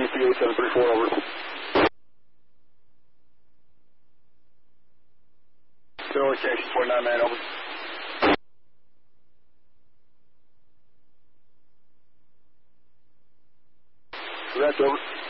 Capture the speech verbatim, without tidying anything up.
P eight seven three four, over. Still location forty-nine man, over. That's over.